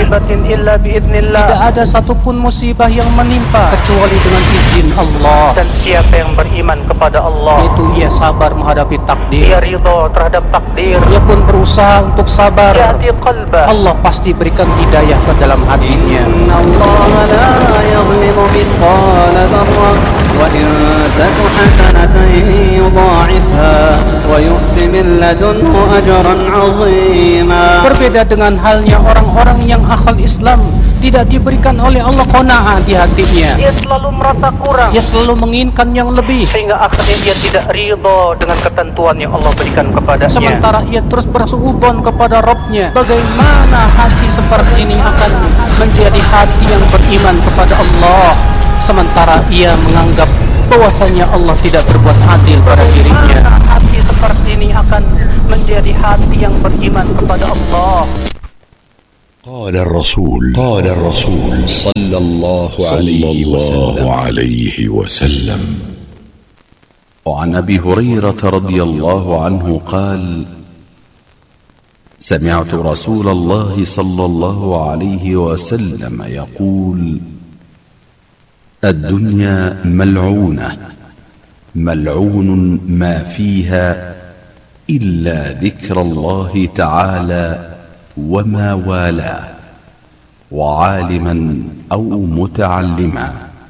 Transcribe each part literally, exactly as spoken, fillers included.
musibatin illa biidznillah. Tidak ada satupun musibah yang menimpa kecuali dengan izin Allah. Dan siapa yang beriman kepada Allah, Yaitu ia sabar menghadapi takdir. ia ridha terhadap takdir, Ia pun berusaha untuk sabar. yahdi qalbah. Allah pasti berikan hidayah ke dalam hatinya. إن الله لا يظلم مثقال ذرة وإن تك حسنة يضاعفها ويؤت من لدنه أجرا عظيما. Berbeda dengan halnya orang-orang yang akal Islam, tidak diberikan oleh Allah qanaah di hatinya. Dia selalu merasa kurang, Ia selalu menginginkan yang lebih. sehingga akhirnya dia tidak ridha dengan ketentuan yang Allah berikan kepadanya. Sementara ia terus bersuudzon kepada Rabb-Nya. Bagaimana hati seperti ini akan menjadi hati yang beriman kepada Allah, sementara ia menganggap bahwasanya Allah tidak berbuat adil pada dirinya. Bagaimana hati seperti ini akan menjadi hati yang beriman kepada Allah. قال الرسول قال الرسول صلى الله عليه وسلم عليه وسلم وعن أبي هريرة رضي الله عنه قال سمعت رسول الله صلى الله عليه وسلم يقول الدنيا ملعونة ملعون ما فيها إلا ذكر الله تعالى وما والاه وعالما أو متعلما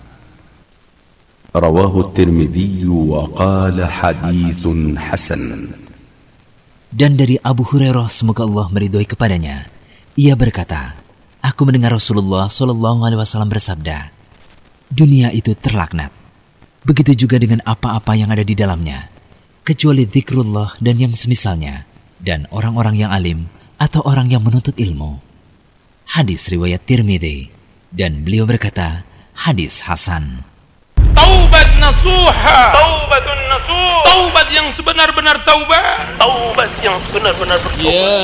رواه الترمذي وقال حديث حسن. Dan dari Abu Hurairah, semoga Allah meridhoi kepadanya, ia berkata, aku mendengar Rasulullah Shallallahu Alaihi Wasallam bersabda, dunia itu terlaknat, begitu juga dengan apa-apa yang ada di dalamnya, kecuali zikrullah dan yang semisalnya, dan orang-orang yang alim atau orang yang menuntut ilmu. Hadis riwayat Tirmidzi, dan beliau berkata, hadis hasan. Taubat nasuha, Taubatun nasuh, taubat yang sebenar-benar taubat, taubat yang benar-benar bertobat.